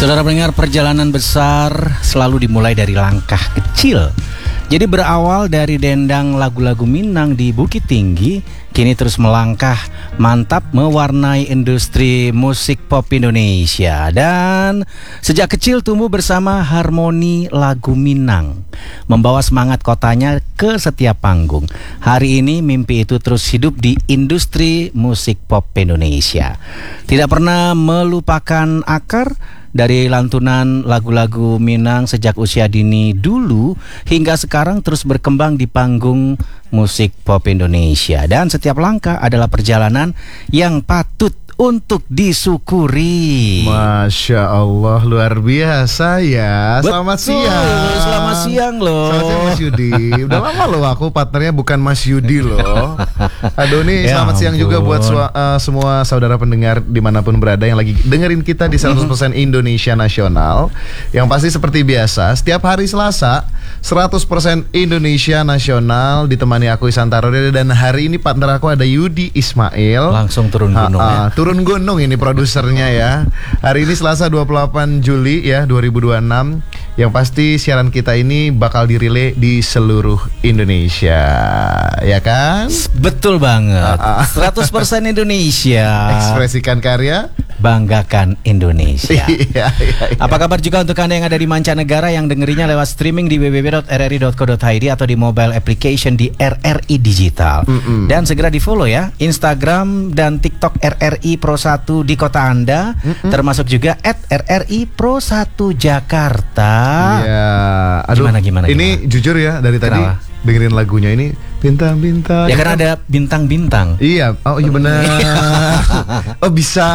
Saudara pendengar, perjalanan besar selalu dimulai dari langkah kecil. Jadi berawal dari dendang lagu-lagu Minang di Bukit Tinggi, kini terus melangkah mantap mewarnai industri musik pop Indonesia. Dan sejak kecil tumbuh bersama harmoni lagu Minang, membawa semangat kotanya ke setiap panggung. Hari ini mimpi itu terus hidup di industri musik pop Indonesia. Tidak pernah melupakan akar dari lantunan lagu-lagu Minang sejak usia dini dulu hingga sekarang terus berkembang di panggung musik pop Indonesia. Dan setiap langkah adalah perjalanan yang patut untuk disyukuri. Masya Allah, luar biasa ya. Selamat siang. Selamat siang loh. Selamat siang Mas Yudi. Udah lama loh aku partnernya bukan Mas Yudi loh. Aduh nih Ya selamat siang juga buat semua saudara pendengar dimanapun berada yang lagi dengerin kita di 100% Indonesia Nasional. Yang pasti seperti biasa setiap hari Selasa 100% Indonesia Nasional ditemani aku Isantaro, dan hari ini partner aku ada Yudi Ismail. Langsung turun gunung ya. Turun gunung ini produsernya ya. Hari ini Selasa 28 Juli ya 2026. Yang pasti siaran kita ini bakal dirilai di seluruh Indonesia, ya kan? Betul banget. 100% Indonesia. Ekspresikan karya, banggakan Indonesia. Iya. Apa kabar juga untuk Anda yang ada di mancanegara yang dengerinya lewat streaming di www.rri.co.id atau di mobile application di RRI Digital. Dan segera di follow ya Instagram dan TikTok RRI Pro 1 di kota Anda, termasuk juga @RRI Pro 1 Jakarta. Iya. Aduh, Gimana? ini jujur ya dari tadi dengerin lagunya ini bintang-bintang. Ya kan ada bintang-bintang. Iya, oh iya benar. Oh bisa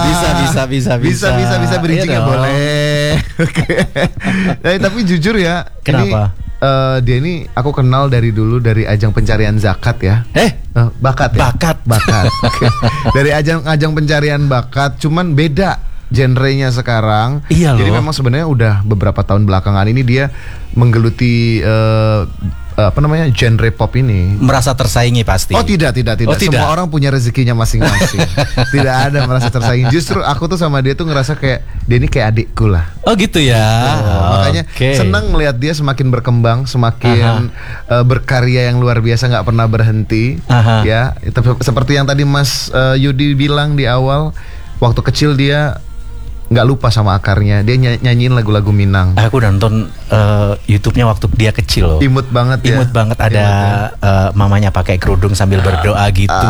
bridging Iya ya boleh. Oke. Tapi jujur ya. Kenapa? Dia ini aku kenal dari dulu dari ajang pencarian zakat ya. Bakat ya. Bakat. Oke. Dari ajang pencarian bakat, cuman beda genrenya sekarang. Iya loh. Jadi memang sebenarnya udah beberapa tahun belakangan ini dia menggeluti genre pop ini. Merasa tersaingi pasti. Oh tidak. Oh, tidak. Semua orang punya rezekinya masing-masing. Tidak ada merasa tersaingi. Justru aku tuh sama dia tuh ngerasa kayak dia ini kayak adikku lah. Oh gitu ya. Makanya senang melihat dia semakin berkembang, semakin berkarya yang luar biasa, nggak pernah berhenti. Ya, seperti yang tadi Mas Yudi bilang di awal, waktu kecil dia nggak lupa sama akarnya. Dia nyanyiin lagu-lagu Minang. Aku nonton YouTube-nya waktu dia kecil loh. Imut banget ya. Imut banget, ada mamanya pakai kerudung sambil berdoa gitu.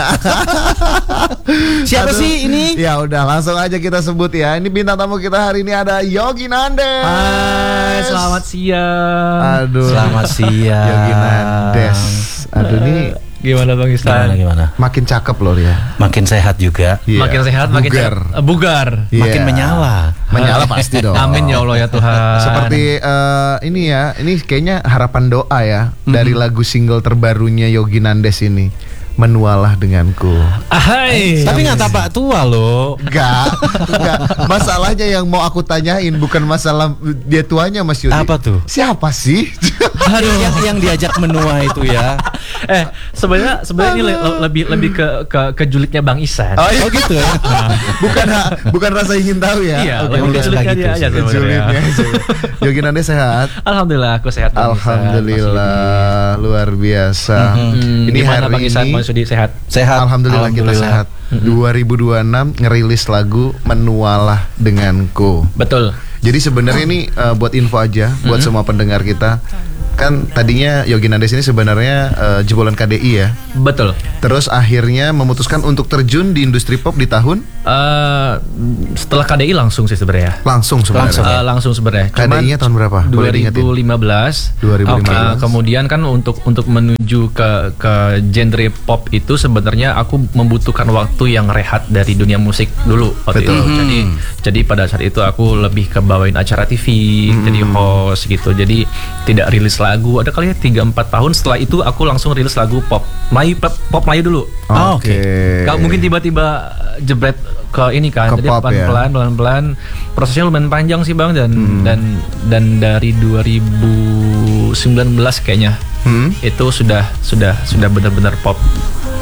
Siapa sih ini? Ya udah langsung aja kita sebut ya. Ini bintang tamu kita hari ini ada Yogi Nandes. Hai, selamat siang. Aduh. Selamat siang. Yogi Nandes. Aduh ini Gimana Bang Istan? Gimana? makin cakep loh dia. Makin sehat juga. Iya. Makin sehat, makin bugar. Iya. Makin menyala. Menyala pasti dong. Amin ya Allah ya Tuhan. Seperti ini ya, ini kayaknya harapan doa ya dari lagu single terbarunya Yogi Nandes ini, Menualah Denganku. Ahai. Tapi nggak tapak tua loh. Enggak. Masalahnya yang mau aku tanyain bukan masalah dia tuanya Mas Yudi. Apa tuh? Siapa sih? Aduh, yang diajak menua itu ya. Sebenarnya ini lebih ke julidnya Bang Isan. Oh gitu ya. bukan rasa ingin tahu ya. Iya, Oke, lebih ke udah julidnya gitu dia aja sih. sebenarnya. Yogi Nandes sehat. Alhamdulillah aku sehat Bang Isan. Alhamdulillah, luar biasa. Ini Hari Bang Isan, ini Bang Sudi sehat. Sehat. Alhamdulillah kita sehat. 2026 ngerilis lagu Menualah Denganku. Betul. Jadi sebenarnya ini buat info aja buat semua pendengar kita. Kan tadinya Yogi Nandes ini sebenarnya jebolan KDI ya. Betul. Terus akhirnya memutuskan untuk terjun di industri pop di tahun Setelah KDI langsung sih sebenarnya. langsung sebenarnya. Langsung sebenarnya. KDI-nya tahun berapa? Boleh diingetin? 2015. 2015. Kemudian kan untuk menuju ke genre pop itu sebenarnya aku membutuhkan waktu yang rehat dari dunia musik dulu waktu Betul. itu. Jadi pada saat itu aku lebih ke bawain acara TV, jadi host gitu. Jadi tidak rilis lagu. Ada kali 3-4 tahun setelah itu aku langsung rilis lagu pop Melayu dulu. Oke. Gak mungkin tiba-tiba jebret ke ini kan. Ke Jadi pop ya. pelan-pelan prosesnya lumayan panjang sih Bang, dan dari 2019 kayaknya itu sudah benar-benar pop.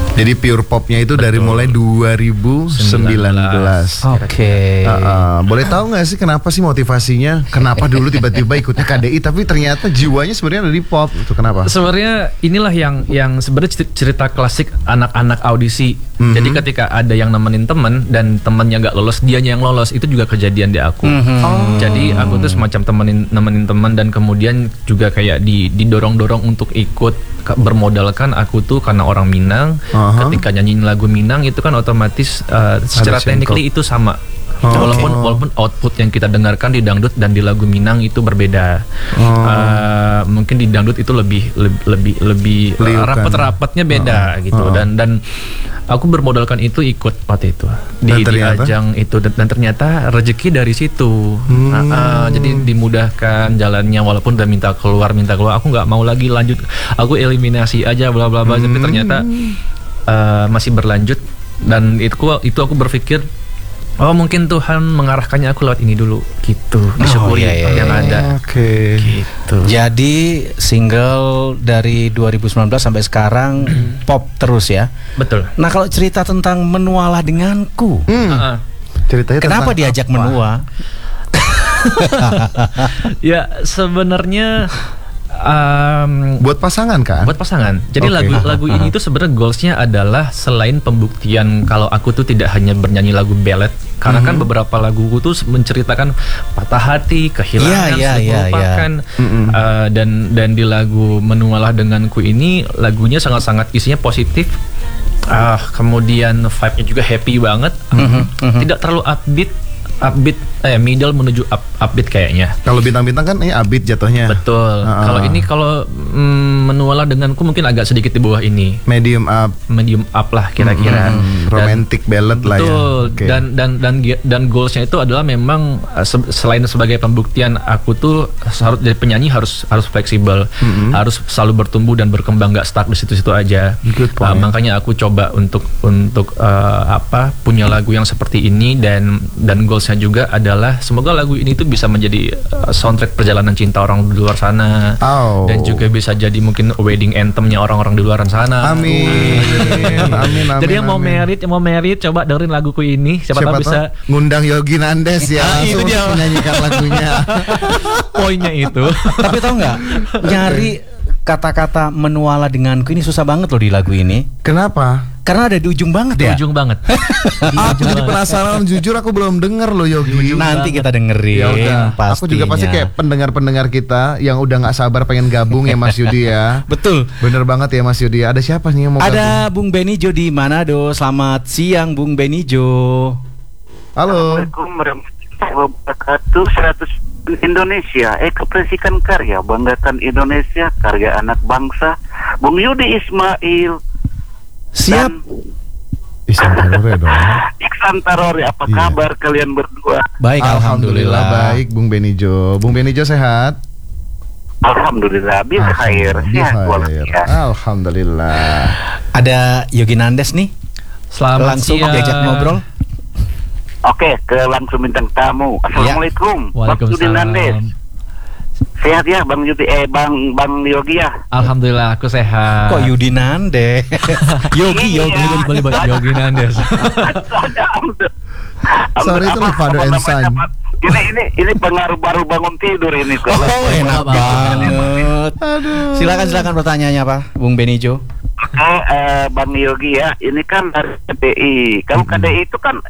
Jadi pure popnya itu dari mulai 2019. Oke. Boleh tahu nggak sih kenapa sih motivasinya? Kenapa dulu tiba-tiba ikutnya KDI tapi ternyata jiwanya sebenarnya ada di pop? Itu kenapa? Sebenarnya inilah yang sebenarnya cerita klasik anak-anak audisi. Jadi ketika ada yang nemenin temen dan temennya nggak lolos, dianya yang lolos, itu juga kejadian di aku. Jadi aku tuh semacam nemenin teman dan kemudian juga kayak didorong-dorong untuk ikut, bermodalkan aku tuh karena orang Minang. Ketika nyanyiin lagu Minang itu kan otomatis secara technically itu sama. Walaupun output yang kita dengarkan di dangdut dan di lagu Minang itu berbeda. Mungkin di dangdut itu lebih rapat-rapatnya beda gitu. Dan aku bermodalkan itu ikut waktu itu di ajang itu dan ternyata rezeki dari situ. Jadi dimudahkan jalannya walaupun udah minta keluar aku nggak mau lagi lanjut, aku eliminasi aja bla bla bla, tapi ternyata masih berlanjut dan itu aku berpikir mungkin Tuhan mengarahkannya aku lewat ini dulu gitu. Disyukuri yang ada. Gitu. Jadi single dari 2019 sampai sekarang pop terus ya. Betul. Nah, kalau cerita tentang Menualah Denganku, Ceritanya kenapa diajak menua? Ya sebenarnya buat pasangan kan? Buat pasangan. Jadi lagu ini tuh sebenarnya goalsnya adalah selain pembuktian kalau aku tuh tidak hanya bernyanyi lagu ballad, karena kan beberapa laguku tuh menceritakan patah hati, kehilangan, melupakan. Dan di lagu Menualah Denganku ini lagunya sangat-sangat isinya positif. Kemudian vibe-nya juga happy banget. Tidak terlalu upbeat, middle menuju upbeat kayaknya. Kalau bintang-bintang kan ini upbeat jatuhnya. Betul. Kalau ini Menualah Denganku mungkin agak sedikit di bawah ini. Medium up lah kira-kira. Romantic ballad lah ya. Betul. Dan goalsnya itu adalah memang selain sebagai pembuktian aku tuh harus jadi penyanyi harus fleksibel, harus selalu bertumbuh dan berkembang, nggak stuck di situ-situ aja. Makanya aku coba untuk punya lagu yang seperti ini dan goalsnya juga adalah semoga lagu ini tuh bisa menjadi soundtrack perjalanan cinta orang di luar sana, dan juga bisa jadi mungkin wedding anthemnya orang-orang di luar sana. Amin. Jadi yang mau merit coba dengerin laguku ini, siapa tahu bisa ngundang Yogi Nandes ya. Itu dia menyanyikan lagunya. Poinnya itu. Tapi tahu nggak, nyari kata-kata Menualah Denganku ini susah banget loh di lagu ini. Kenapa? Karena ada di ujung banget ya. Ujung banget. Aku jadi penasaran, jujur aku belum denger loh Yogi. Nanti kita dengerin. Pastinya. Aku juga pasti kayak pendengar-pendengar kita yang udah nggak sabar pengen gabung ya Mas Yudi ya. Betul. Bener banget ya Mas Yudi. Ada siapa nih yang mau Ada Bung Benijo di Manado. Selamat siang Bung Benijo. Halo. Assalamualaikum warahmatullahi wabarakatuh. 100 Indonesia, ekspresikan karya, banggakan Indonesia, karya anak bangsa. Bung Yudi Ismail. Siap. Iksan Tarore dong. Iksan Tarore, apa kabar kalian berdua? Baik, alhamdulillah. Baik, Bung Benijo. Bung Benijo sehat? Alhamdulillah, bikhair. Sehat walafiat. Alhamdulillah. Ada Yogi Nandes nih. Selamat langsung siang. diajak ngobrol. Oke, ke langsung bintang tamu. Assalamualaikum. Bang Yudi Nandes. Sehat ya Bang Yudi, Bang Yogi ya? Alhamdulillah aku sehat. Kok Yudi Nandes? Yogi Yogi Nandes. Sorry itu Father and Son. Ini pengaruh baru bangun tidur ini. Enak banget. Silakan pertanyaannya Pak Bung Benijo. Oke, Bang Yogi ya, ini kan dari KDI. Kalau KDI itu kan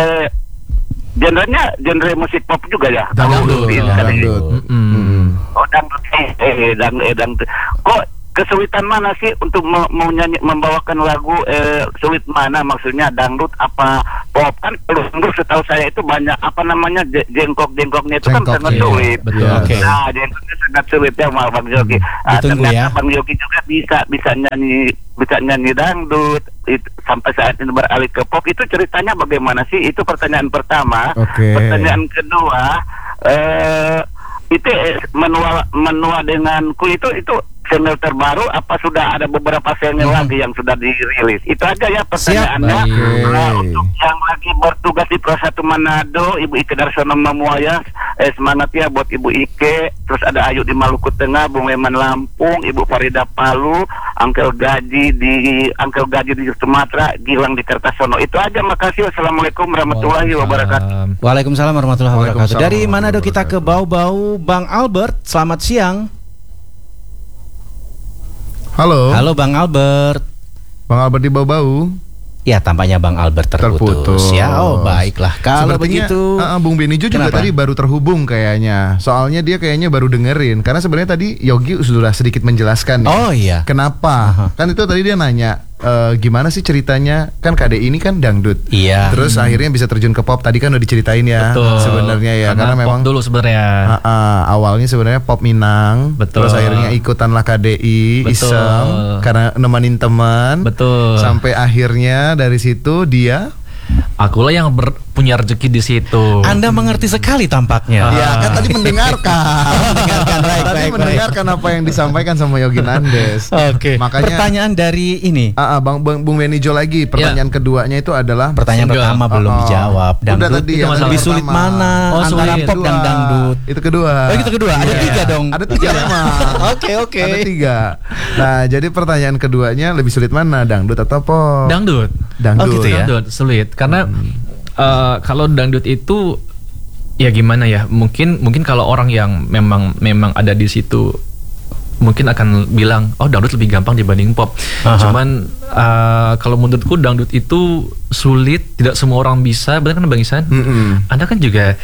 genre musik pop juga ya? Dangdut. Oh, dangdut. Kok kesulitan mana sih untuk membawakan lagu sulit mana, maksudnya dangdut apa pop? Kan kalau dangdut setahu saya itu banyak jengkok-jengkoknya itu kan sangat sulit. Betul. Nah, jengkoknya sangat sulit ya Bang Yogi. Ternyata Bang Yogi juga bisa nyanyi dangdut sampai saat ini beralih ke pop. Itu ceritanya bagaimana sih? Itu pertanyaan pertama. Pertanyaan kedua, itu menua denganku itu single terbaru apa sudah ada beberapa single lagi yang sudah dirilis? Itu aja ya pertanyaannya. Untuk yang lagi bertugas di Pro 1 Manado, Ibu Ike Darsono Mamuaya, semangat ya buat Ibu Ike. Terus ada Ayu di Maluku Tengah, Bung Leman Lampung, Ibu Farida Palu, Angkel Gaji di Sumatera, Gilang di Kertasono. Itu aja, makasih. Wassalamualaikum warahmatullahi wabarakatuh. Waalaikumsalam warahmatullahi wabarakatuh. Waalaikumsalam Dari Manado kita ke warahmatullahi Bau-Bau, Bang Albert. Selamat siang. Halo. Halo Bang Albert. Bang Albert di Bau-Bau. Ya, tampaknya Bang Albert terputus. Ya, oh baiklah. Kalau Sepertinya, begitu, Bung Benijo juga kenapa? tadi baru terhubung kayaknya. Soalnya dia kayaknya baru dengerin. Karena sebenarnya tadi Yogi sudah sedikit menjelaskan. Oh iya. Kenapa? Kan itu tadi dia nanya, gimana sih ceritanya? Kan KDI ini kan dangdut. Iya. Terus akhirnya bisa terjun ke pop. Tadi kan udah diceritain ya. Betul. Sebenarnya ya. Karena pop memang dulu sebenarnya. awalnya sebenarnya pop Minang. Betul. Terus akhirnya ikutanlah KDI, Betul. iseng karena nemenin teman. Betul. Sampai akhirnya dari situ dia Akulah yang punya rezeki di situ. Anda mengerti sekali tampaknya. ya kan tadi mendengarkan. Tadi mendengarkan apa yang disampaikan sama Yogi Nandes. Oke. Makanya Pertanyaan dari ini. Bung Benijo lagi. Pertanyaan keduanya itu adalah Pertanyaan Single. pertama belum dijawab. Udah Dangdut tadi itu ya, lebih tadi sulit pertama. mana antara sulit. pop dan dangdut? Itu kedua. Oh, itu kedua. Ada Iya. 3 dong. Ada 3 memang. Oke. Ada 3. Nah, jadi pertanyaan keduanya lebih sulit mana, dangdut atau pop? Dangdut. Dangdut. Oh, gitu ya? Dangdut sulit karena kalau dangdut itu ya gimana ya, mungkin kalau orang yang memang ada di situ mungkin akan bilang oh dangdut lebih gampang dibanding pop. Cuman kalau menurutku dangdut itu sulit, tidak semua orang bisa. Benar kan Bang Isan? Anda kan juga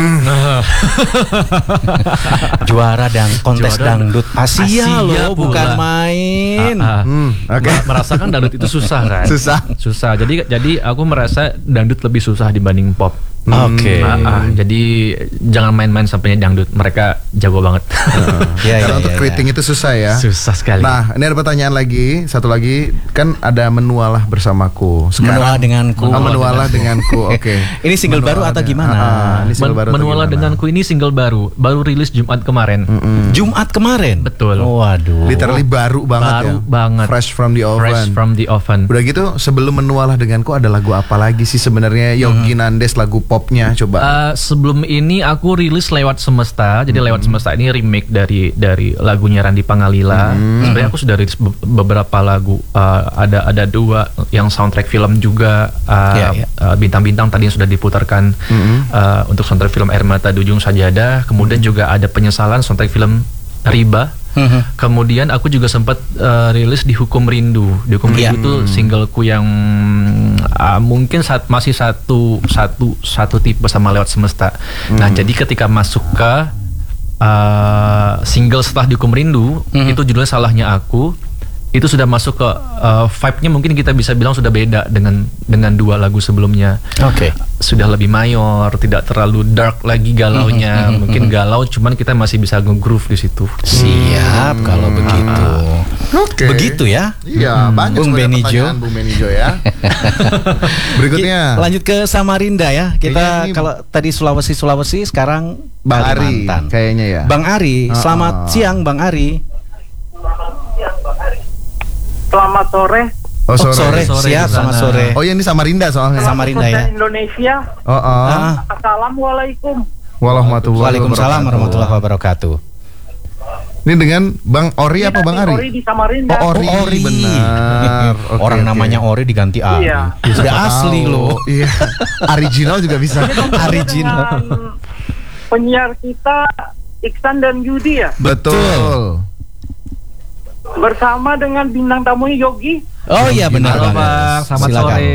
Juara dan kontes dangdut Asia Asia loh, pula. bukan main. Oke. merasakan dangdut itu susah kan? Susah. Jadi aku merasa dangdut lebih susah dibanding pop. Oke. Jadi jangan main-main sampainya dangdut. Mereka jago banget. Karena untuk keriting itu susah ya. Susah sekali. Nah, ini ada pertanyaan lagi, satu lagi, kan ada Menualah Bersamaku. Menualah denganku. Menualah denganku. Oke. Ini single baru atau gimana? Ini single baru. atau Menualah gimana? Denganku ini single baru rilis Jumat kemarin. Jumat kemarin. Betul. Waduh. Literally baru banget Baru ya. banget. Fresh from the oven. Fresh from the oven. Udah gitu, sebelum Menualah Denganku ada lagu apa lagi sih sebenarnya Yogi Nandes lagu popnya coba? Sebelum ini aku rilis Lewat Semesta. Jadi Lewat Semesta ini remake dari lagunya Randy Pangalila. Sebenarnya aku sudah rilis beberapa lagu. Ada 2 yang soundtrack film juga. Bintang-bintang tadi yang sudah diputarkan untuk soundtrack film Air Mata di Ujung Sajadah. Kemudian juga ada Penyesalan soundtrack film Riba. Kemudian aku juga sempat rilis di Hukum Rindu. Di Hukum Rindu itu singleku yang mungkin masih satu tipe sama Lewat Semesta. Nah, jadi ketika masuk ke single setelah di Hukum Rindu, itu judulnya Salahnya Aku. Itu sudah masuk ke vibe-nya, mungkin kita bisa bilang sudah beda dengan 2 lagu sebelumnya. Oke. Sudah lebih mayor, tidak terlalu dark lagi galaunya. Mungkin galau, cuman kita masih bisa nge-groove di situ. Siap kalau begitu. Oke. Begitu ya. Iya, banyak Bung sebenarnya Benijo. pertanyaan Bung Benijo ya. Berikutnya Lanjut ke Samarinda ya. Kayaknya Kita ini- kalau tadi Sulawesi, sekarang Bang Ari Kalimantan. kayaknya ya. Bang Ari, selamat siang Bang Ari. Selamat sore. Oh, Sore, Sore siap di sana. sama sore. Oh, iya, ini Samarinda soalnya. Samarinda ya. Indonesia. Assalamualaikum. Waalaikumsalam warahmatullahi wabarakatuh. Ini dengan Bang Ori apa Bang Ari? Ori di Samarinda. Oh, Ori, Ori. benar. Oke, Orang oke. namanya Ori diganti Ari. Iya. Sudah asli Tahu. loh. Iya. Original juga bisa. Original. Dengan penyiar kita Iksan dan Yudi ya. Betul. Bersama dengan bintang tamunya Yogi. Oh iya benar Halo banget. Bang, selamat Silakan. sore.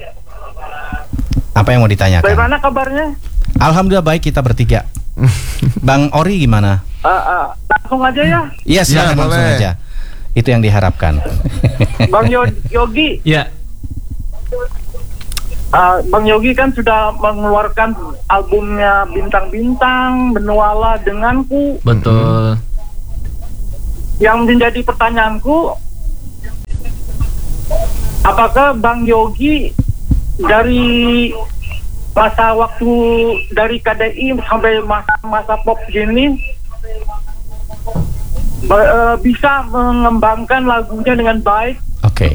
Apa yang mau ditanyakan? Bagaimana kabarnya? Alhamdulillah baik, kita bertiga. Bang Ori gimana? Langsung aja ya. Iya silakan Ya, langsung boleh. aja. Itu yang diharapkan. Bang Yogi. Ya, Bang Yogi kan sudah mengeluarkan albumnya Bintang-Bintang, Menualah Denganku. betul. Yang menjadi pertanyaanku, apakah Bang Yogi dari masa waktu dari KDI sampai masa pop gini bisa mengembangkan lagunya dengan baik Oke.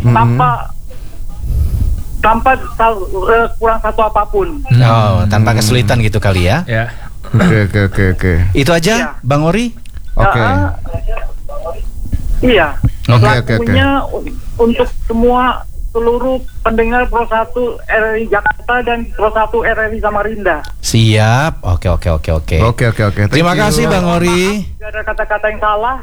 tanpa kurang satu apapun? Oh, tanpa kesulitan gitu kali ya. Ya. Oke. Itu aja Iya. Bang Ori. Oke. Iya. Lagunya untuk semua seluruh pendengar Pro 1 RRI Jakarta dan Pro 1 RRI Samarinda. Siap. Oke. Terima kasih Bang Ori. Tidak ada kata-kata yang salah.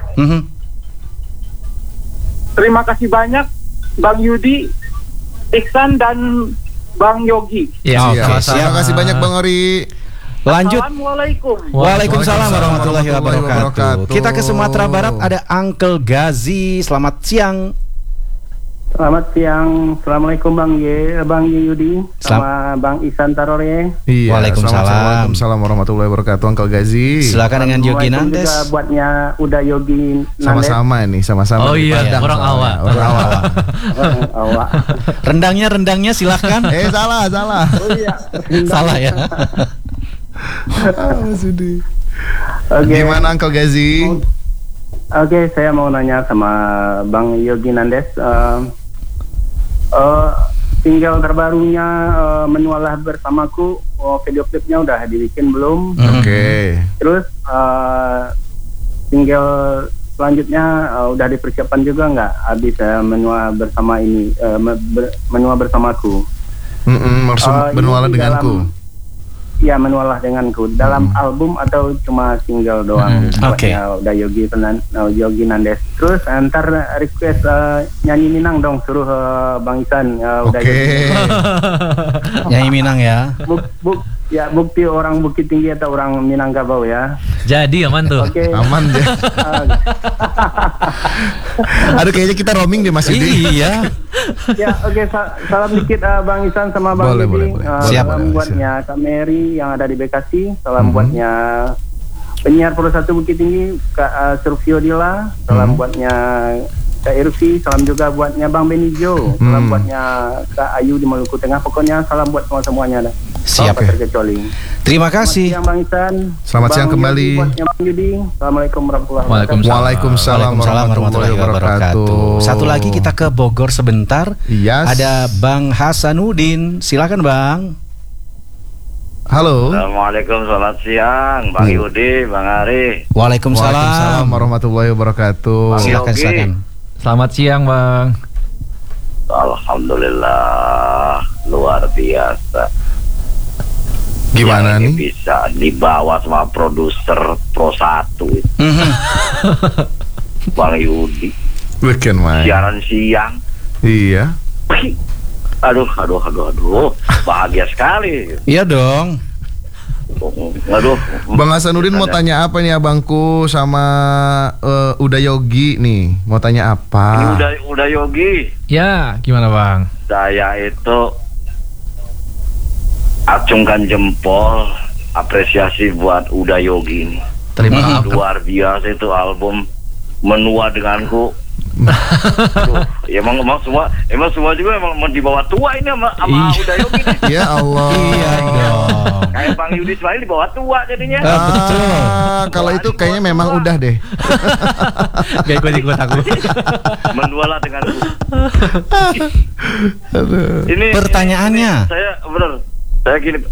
Terima kasih banyak Bang Yudi, Iksan dan Bang Yogi. Ya, Terima kasih banyak Bang Ori. Lanjut. Assalamualaikum. Waalaikumsalam warahmatullahi wabarakatuh. Kita ke Sumatera Barat, ada Uncle Gazi. Selamat siang. Selamat siang. Assalamualaikum Bang Yudi sama Bang Ihsan Tarore. Iya, Waalaikumsalam. Waalaikumsalam warahmatullahi wabarakatuh Uncle Gazi. Silakan dengan Yogi Nandes. Juga buatnya udah Yogi Nandes. Sama-sama ini, sama-sama. Oh iya, Padang, orang soalnya. awak. Orang awak. Awak. Rendangnya silakan. Salah. Oh iya. Salah ya. Oke. Gimana Uncle Gazi? Oke, saya mau nanya sama Bang Yogi Nandes. Single terbarunya Menualah Bersamaku, video klipnya udah dibikin belum? Oke. Terus single selanjutnya udah dipersiapkan juga nggak? Habis Menua Bersama ini, Menua Bersamaku. Maksud Menualah denganku. Ya, Menualah denganku dalam album atau cuma single doang? Buatnya udah Yogi Nandes. Terus antar request nyanyi Minang dong, suruh Bang Ihsan. Udah Nyanyi Minang ya. Bukti orang Bukit Tinggi atau orang Minangkabau ya. Jadi aman tuh. Oke. Aman deh. Aduh, kayaknya kita roaming deh Mas Yudi. Iya. Ya, oke. Salam dikit Bang Ihsan sama Bang Yudi. Siap. Salam buatnya Kak Mary yang ada di Bekasi. Salam buatnya penyiar Pro 1 Bukit Tinggi Kak Survio Dila. Salam buatnya Kak Irfi. Salam juga buatnya Bang Benijo. Salam buatnya Kak Ayu di Maluku Tengah. Pokoknya salam buat semuanya dah. Siap. Terkecuali. Terima kasih. Selamat siang Bang Ihsan. Selamat siang kembali. Buatnya Bang Yudi. Assalamualaikum warahmatullahi wabarakatuh. Waalaikumsalam warahmatullahi wabarakatuh. Satu lagi kita ke Bogor sebentar. Yes. Ada Bang Hasanuddin. Silakan Bang. Halo. Assalamualaikum, selamat siang Bang Yudi, Bang Ari. Waalaikumsalam warahmatullahi wabarakatuh. Silakan. Selamat siang Bang. Alhamdulillah, luar biasa. Gimana yang nih? Bisa dibawa sama produser Pro 1 itu. Bang Yudi. Weekend main. Siaran siang. Iya. Aduh. Bahagia sekali. Iya dong. Aduh. Bang Hasanuddin mau tanya apa nih abangku sama Uda Yogi nih? Mau tanya apa? Ini udah Yogi. Ya, gimana Bang? Saya itu acungkan jempol, apresiasi buat Uda Yogi ini. Terima kasih. Luar biasa itu album Menua Denganku. Aduh, emang semua juga emang di bawah tua ini sama Uda Yogi. Ya Allah. Iya dong. Kayak Bang Yudi Ismail di bawah tua jadinya. Betul. Kalau itu kayaknya memang udah deh. Gak ikut aku. Menualah denganku. Ini pertanyaannya. Saya gini,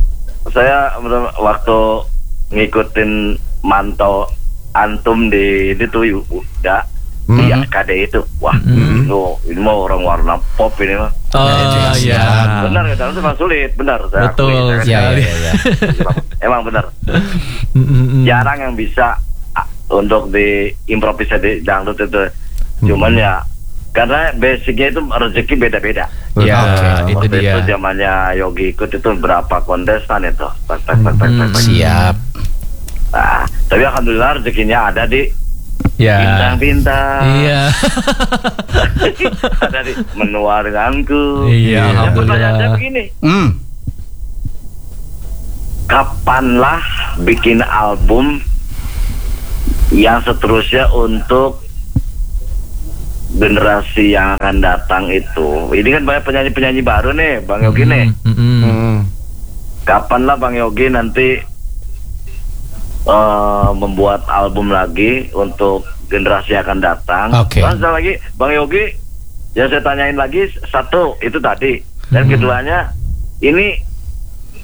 waktu ngikutin mantau antum di itu udah di KD itu, wah ini mau orang warna pop ini mah. Oh iya. Benar ya, itu memang sulit, benar. Betul. Ya. Emang benar. Jarang yang bisa untuk diimprovisasi dangdut itu. Cuman ya karena basicnya itu rezeki beda-beda. Ya, Waktu itu dia. itu zamannya Yogi ikut itu berapa kontestan itu. Siap. Nah, tapi alhamdulillah rezekinya ada di bintang-bintang. Iya. Ada di Menua Denganku. Iya, alhamdulillah. Pertanyaan saya begini. Kapanlah bikin album yang seterusnya untuk generasi yang akan datang itu? Ini kan banyak penyanyi-penyanyi baru nih, Bang Yogi nih. Kapanlah Bang Yogi nanti membuat album lagi untuk generasi yang akan datang? Terus lagi, Bang Yogi, yang saya tanyain lagi satu itu tadi, dan keduanya ini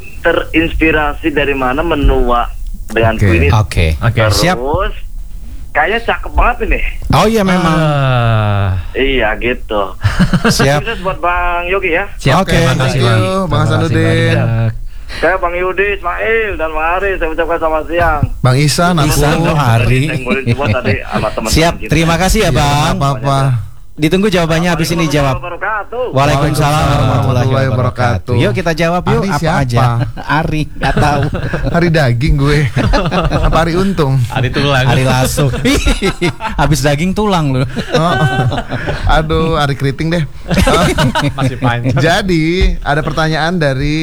terinspirasi dari mana Menua Denganku ini? Oke. Terus Siap. kayaknya cakep banget ini. Oh iya memang. Iya gitu. Siap. Sukses buat Bang Yogi ya. Siap. Oke, makasih, thank you, Bang. Bang Hasanuddin. Saya Bang Yudi, Ismail, dan Bang Ari, saya ucapkan selamat siang. Bang Ihsan, aku. Ihsan, Hari. Semua tadi sama teman-teman Siap, kita. terima kasih ya Nggak Bang. apa-apa. Ditunggu jawabannya habis ini jawab. Wabarakatuh. Waalaikumsalam warahmatullahi wabarakatuh. Yuk kita jawab yuk, Ari apa siapa? aja. Ari, nggak tahu. Hari daging gue. Apa hari untung? Hari tulang. Ari langsung. Habis daging tulang lu. Oh. Aduh, hari keriting deh. Masih panjang. Jadi ada pertanyaan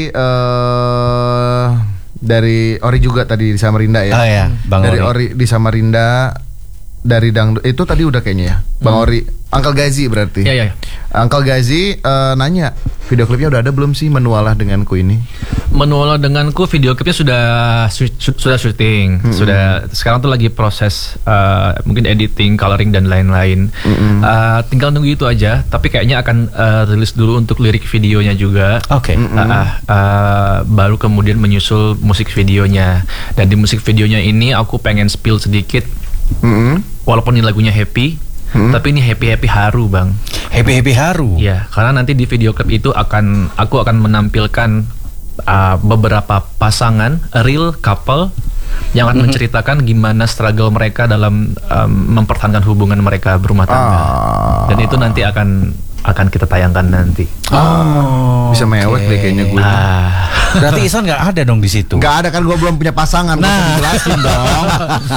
dari Ori juga tadi di Samarinda ya. Oh ya, Bang Dari Ori. Ori di Samarinda, dari dangdut itu tadi udah kayaknya ya. Bang Ori, Uncle Gazi berarti. Iya. Uncle Gazi nanya, video klipnya udah ada belum sih Menualah Denganku ini? Menualah Denganku video klipnya sudah syuting, sudah sekarang tuh lagi proses mungkin editing, coloring dan lain-lain. Tinggal nunggu itu aja, tapi kayaknya akan rilis dulu untuk lirik videonya juga. Oke. Baru kemudian menyusul musik videonya. Dan di musik videonya ini aku pengen spill sedikit. Walaupun ini lagunya happy, tapi ini happy haru, Bang. Happy haru. Ya, karena nanti di video klip itu aku akan menampilkan beberapa pasangan real couple yang akan menceritakan gimana struggle mereka dalam mempertahankan hubungan mereka berumah tangga. Dan itu nanti akan kita tayangkan nanti. Bisa mewek deh kayaknya gue. Berarti Ihsan nggak ada dong di situ. Gak ada kan, gue belum punya pasangan. Nah. Jelasin dong.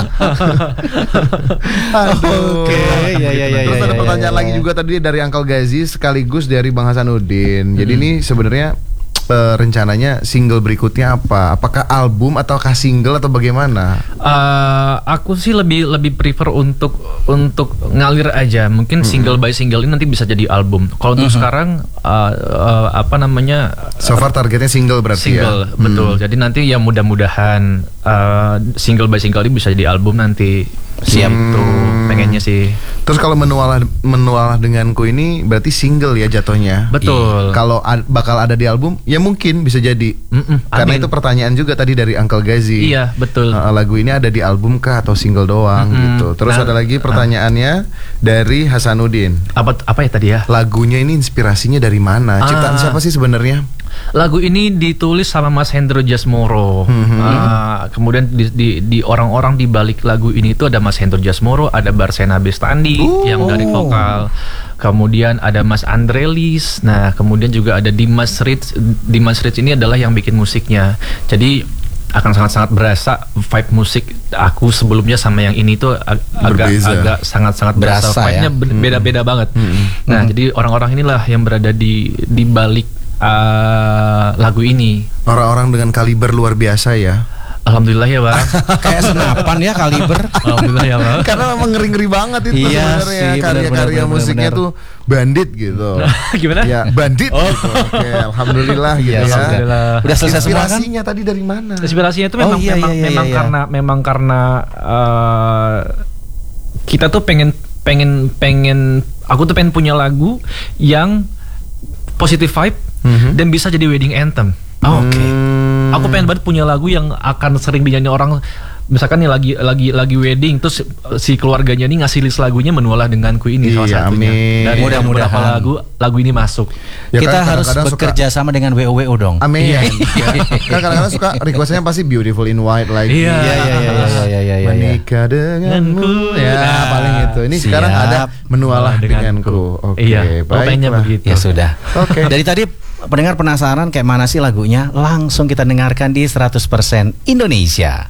Aduh. Oke, ya. Terus ada pertanyaan lagi juga tadi dari Uncle Gazi sekaligus dari Bang Hasanuddin. Jadi ini sebenarnya rencananya single berikutnya apa? Apakah album ataukah single atau bagaimana? Aku sih lebih prefer untuk ngalir aja. Mungkin single by single ini nanti bisa jadi album. Kalau untuk sekarang apa namanya? So far targetnya single berarti single, ya? Betul. Jadi nanti ya mudah-mudahan single by single ini bisa jadi album nanti. Siap. Gitu, pengennya sih. Terus kalau menualah Denganku ini berarti single ya jatuhnya. Betul. Kalau bakal ada di album ya mungkin bisa jadi. Karena Amin. itu pertanyaan juga tadi dari Uncle Gazi. Iya, betul. Lagu ini ada di album kah atau single doang gitu. Terus Nah, ada lagi pertanyaannya dari Hasanuddin. Apa ya tadi ya? Lagunya ini inspirasinya dari mana? Ciptaan siapa sih sebenarnya? Lagu ini ditulis sama Mas Hendro Jasmoro. Kemudian di orang-orang di balik lagu ini itu ada Mas Hendro Jasmoro, ada Barsena Bestandi yang dari vokal. Kemudian ada Mas Andrelis. Nah, kemudian juga ada Dimas Ritz. Dimas Ritz ini adalah yang bikin musiknya. Jadi akan sangat-sangat berasa vibe musik aku sebelumnya sama yang ini tuh agak sangat-sangat berasa. Vibe-nya beda-beda banget. Nah, jadi orang-orang inilah yang berada di balik lagu ini. Orang-orang dengan kaliber luar biasa ya. Alhamdulillah ya, Bang. Kayak senapan ya kaliber. Alhamdulillah ya, Bang. Karena memang ngeri-ngeri banget itu Iya sebenarnya sih, karya-karya benar, musiknya benar. tuh bandit gitu. Gimana? Ya, bandit. Gitu. Oke, alhamdulillah gitu Iya, ya. Alhamdulillah. Udah selesai semua kan? Inspirasinya tadi dari mana? Inspirasinya itu memang iya. karena kita tuh pengen aku tuh pengen punya lagu yang positive vibe dan bisa jadi wedding anthem. Oke. Aku pengen banget punya lagu yang akan sering dinyanyi orang. Misalkan nih lagi wedding, terus si keluarganya nih ngasih list lagunya Menualah Denganku ini salah Iya, satunya. amin. Dari Mudah-mudahan. beberapa lagu ini masuk. Ya Kita kan, harus kadang-kadang bekerja sama dengan WO dong. Amin. Ya. Kan kadang-kadang suka requestnya pasti Beautiful in White lagi. Iya. Iya. Menikah denganmu. Ya, paling itu. Ini sekarang Siap. ada Menualah Denganku. Oke, Iya, pengennya baiklah. begitu. Ya sudah. Oke. Dari tadi pendengar penasaran kayak mana sih lagunya? Langsung kita dengarkan di 100% Indonesia.